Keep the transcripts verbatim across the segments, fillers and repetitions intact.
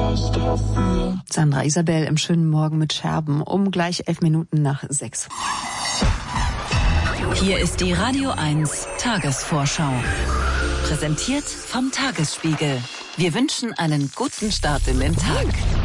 Sandra Isabel im schönen Morgen mit Scherben um gleich elf Minuten nach sechs. Hier ist die Radio eins Tagesvorschau. Präsentiert vom Tagesspiegel. Wir wünschen einen guten Start in den Tag.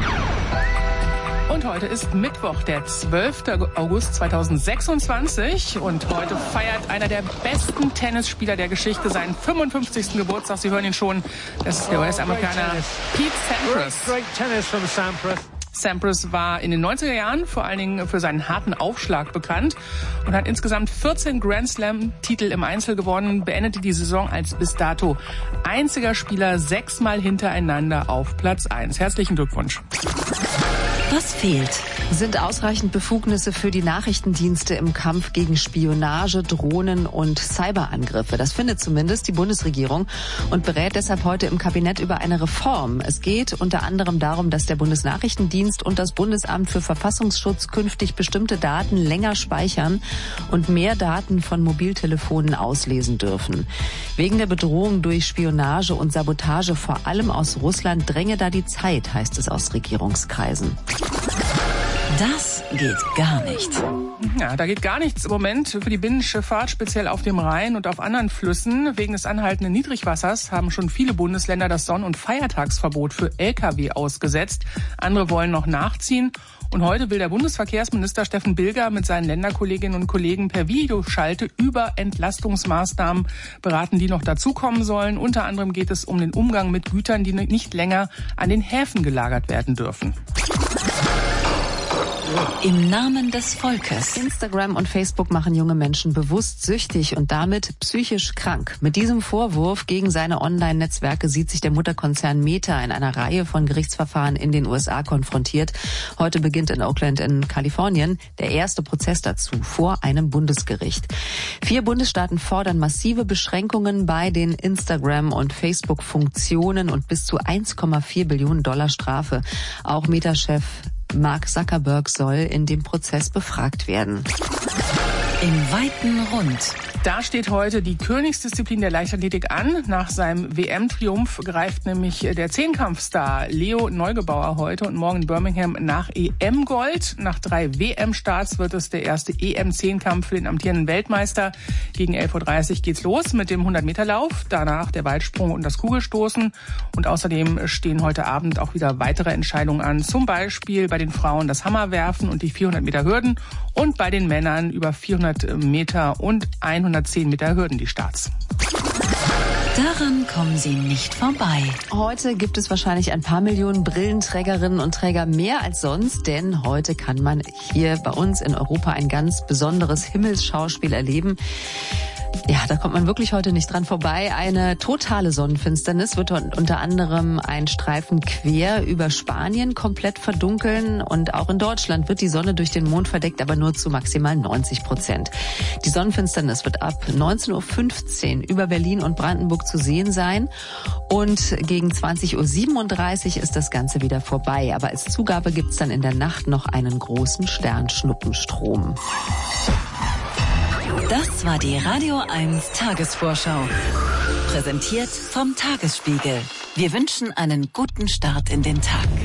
Und heute ist Mittwoch, der zwölfter August zweitausendsechsundzwanzig. Und heute feiert einer der besten Tennisspieler der Geschichte seinen fünfundfünfzigsten Geburtstag. Sie hören ihn schon. Das ist der U S-Amerikaner Pete Sampras. Great tennis from Sampras. Sampras war in den neunziger Jahren vor allen Dingen für seinen harten Aufschlag bekannt und hat insgesamt vierzehn Grand Slam-Titel im Einzel gewonnen, beendete die Saison als bis dato einziger Spieler sechsmal hintereinander auf Platz eins. Herzlichen Glückwunsch. Was fehlt? Sind ausreichend Befugnisse für die Nachrichtendienste im Kampf gegen Spionage, Drohnen und Cyberangriffe? Das findet zumindest die Bundesregierung und berät deshalb heute im Kabinett über eine Reform. Es geht unter anderem darum, dass der Bundesnachrichtendienst und das Bundesamt für Verfassungsschutz künftig bestimmte Daten länger speichern und mehr Daten von Mobiltelefonen auslesen dürfen. Wegen der Bedrohung durch Spionage und Sabotage vor allem aus Russland dränge da die Zeit, heißt es aus Regierungskreisen. Das geht gar nicht. Ja, da geht gar nichts im Moment für die Binnenschifffahrt, speziell auf dem Rhein und auf anderen Flüssen. Wegen des anhaltenden Niedrigwassers haben schon viele Bundesländer das Sonn- und Feiertagsverbot für L K W ausgesetzt. Andere wollen noch nachziehen. Und heute will der Bundesverkehrsminister Steffen Bilger mit seinen Länderkolleginnen und Kollegen per Videoschalte über Entlastungsmaßnahmen beraten, die noch dazukommen sollen. Unter anderem geht es um den Umgang mit Gütern, die nicht länger an den Häfen gelagert werden dürfen. Im Namen des Volkes. Instagram und Facebook machen junge Menschen bewusst süchtig und damit psychisch krank. Mit diesem Vorwurf gegen seine Online-Netzwerke sieht sich der Mutterkonzern Meta in einer Reihe von Gerichtsverfahren in den U S A konfrontiert. Heute beginnt in Oakland in Kalifornien der erste Prozess dazu vor einem Bundesgericht. Vier Bundesstaaten fordern massive Beschränkungen bei den Instagram- und Facebook-Funktionen und bis zu eins Komma vier Billionen Dollar Strafe. Auch Meta-Chef Mark Zuckerberg soll in dem Prozess befragt werden. Im weiten Rund. Da steht heute die Königsdisziplin der Leichtathletik an. Nach seinem W M-Triumph greift nämlich der Zehnkampfstar Leo Neugebauer heute und morgen in Birmingham nach E M-Gold. Nach drei W M-Starts wird es der erste E M-Zehnkampf für den amtierenden Weltmeister. Gegen elf Uhr dreißig geht's los mit dem hundert-Meter-Lauf, danach der Weitsprung und das Kugelstoßen. Und außerdem stehen heute Abend auch wieder weitere Entscheidungen an. Zum Beispiel bei den Frauen das Hammerwerfen und die vierhundert Meter Hürden und bei den Männern über vierhundert Meter und hundertzehn Meter Hürden die Starts. Daran kommen Sie nicht vorbei. Heute gibt es wahrscheinlich ein paar Millionen Brillenträgerinnen und Träger mehr als sonst, denn heute kann man hier bei uns in Europa ein ganz besonderes Himmelsschauspiel erleben. Ja, da kommt man wirklich heute nicht dran vorbei. Eine totale Sonnenfinsternis wird unter anderem ein Streifen quer über Spanien komplett verdunkeln. Und auch in Deutschland wird die Sonne durch den Mond verdeckt, aber nur zu maximal neunzig Prozent. Die Sonnenfinsternis wird ab neunzehn Uhr fünfzehn über Berlin und Brandenburg zu sehen sein. Und gegen zwanzig Uhr siebenunddreißig ist das Ganze wieder vorbei. Aber als Zugabe gibt's dann in der Nacht noch einen großen Sternschnuppenstrom. Das war die Radio eins Tagesvorschau. Präsentiert vom Tagesspiegel. Wir wünschen einen guten Start in den Tag.